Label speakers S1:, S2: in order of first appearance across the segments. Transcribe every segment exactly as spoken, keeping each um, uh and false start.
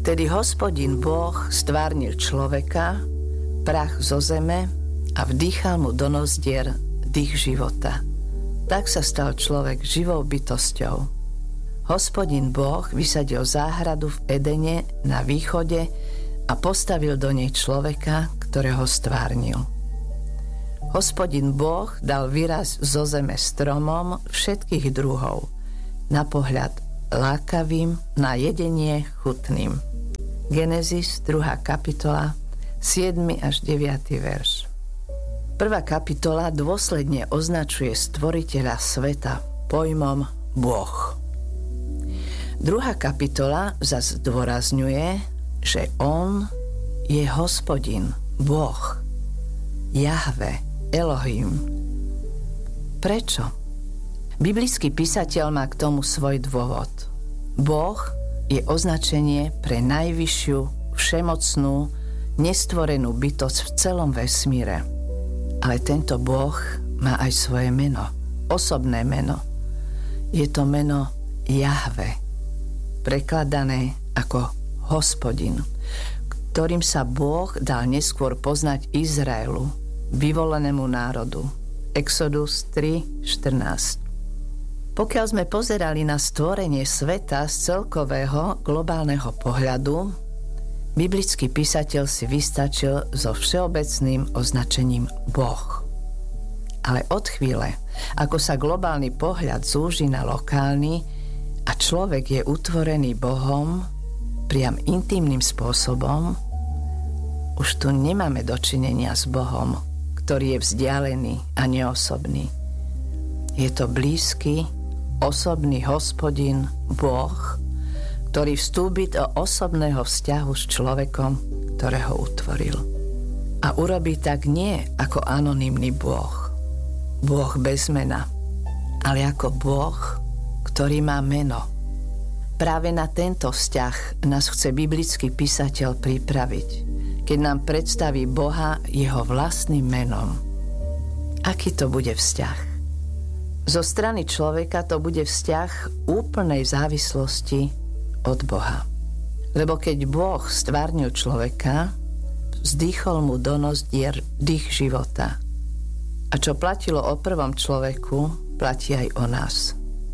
S1: Vtedy Hospodin Boh stvárnil človeka, prach zo zeme a vdýchal mu do nozdier dých života. Tak sa stal človek živou bytosťou. Hospodin Boh vysadil záhradu v Edene na východe a postavil do nej človeka, ktorého stvárnil. Hospodin Boh dal výraz zo zeme stromom všetkých druhov, na pohľad lákavým, na jedenie chutným. Genesis, druhá kapitola, siedmy až deviaty verš. Prvá kapitola dôsledne označuje stvoriteľa sveta pojmom Boh. Druhá kapitola zas zdôrazňuje, že on je Hospodin, Boh, Jahve, Elohim. Prečo? Biblický písateľ má k tomu svoj dôvod. Boh je označenie pre najvyššiu, všemocnú, nestvorenú bytosť v celom vesmíre. Ale tento Boh má aj svoje meno, osobné meno. Je to meno Jahve, prekladané ako Hospodin, ktorým sa Boh dal neskôr poznať Izraelu, vyvolenému národu. Exodus tri štrnásť. Pokiaľ sme pozerali na stvorenie sveta z celkového globálneho pohľadu, biblický písateľ si vystačil so všeobecným označením Boh. Ale od chvíle, ako sa globálny pohľad zúži na lokálny a človek je utvorený Bohom, priam intímnym spôsobom, už tu nemáme dočinenia s Bohom, ktorý je vzdialený a neosobný. Je to blízky, osobný Hospodin, Boh, ktorý vstúpi do osobného vzťahu s človekom, ktorého utvoril. A urobí tak nie ako anonymný Boh, Boh bez mena, ale ako Boh, ktorý má meno. Práve na tento vzťah nás chce biblický písateľ pripraviť, keď nám predstaví Boha jeho vlastným menom. Aký to bude vzťah? Zo strany človeka to bude vzťah úplnej závislosti od Boha. Lebo keď Boh stvárnil človeka, vzdýchol mu do nozdier dých života. A čo platilo o prvom človeku, platí aj o nás.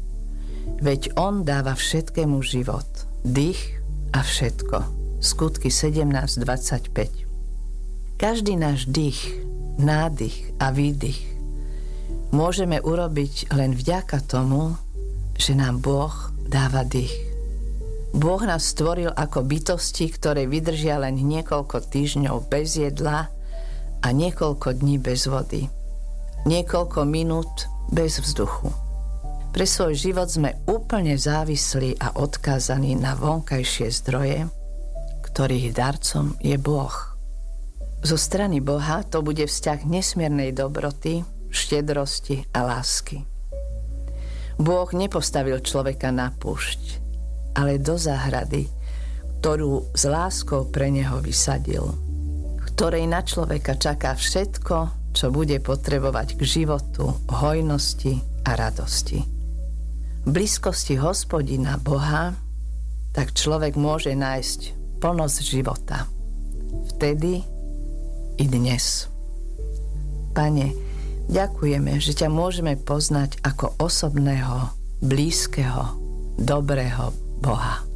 S1: Veď on dáva všetkému život, dých a všetko. Skutky sedemnásť dvadsaťpäť. Každý náš dých, nádych a výdych môžeme urobiť len vďaka tomu, že nám Boh dáva dých. Boh nás stvoril ako bytosti, ktoré vydržia len niekoľko týždňov bez jedla a niekoľko dní bez vody. Niekoľko minút bez vzduchu. Pre svoj život sme úplne závislí a odkázaní na vonkajšie zdroje, ktorých darcom je Boh. Zo strany Boha to bude vzťah nesmiernej dobroty, štedrosti a lásky. Boh nepostavil človeka na púšť, ale do záhrady, ktorú s láskou pre neho vysadil, ktorej na človeka čaká všetko, čo bude potrebovať k životu, hojnosti a radosti. V blízkosti Hospodina Boha tak človek môže nájsť plnosť života. Vtedy i dnes. Pane, ďakujeme, že ťa môžeme poznať ako osobného, blízkeho, dobrého Boha.